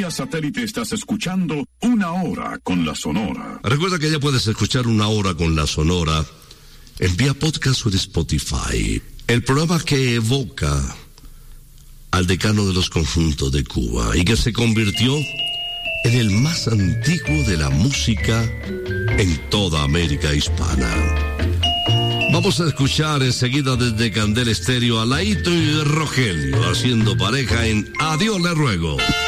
vía satélite estás escuchando Una Hora con la Sonora. Recuerda que ya puedes escuchar Una Hora con la Sonora en vía podcast o de Spotify. El programa que evoca al decano de los conjuntos de Cuba y que se convirtió en el más antiguo de la música en toda América hispana. Vamos a escuchar enseguida desde Candel Estéreo a Laito y Rogelio haciendo pareja en Adiós le ruego.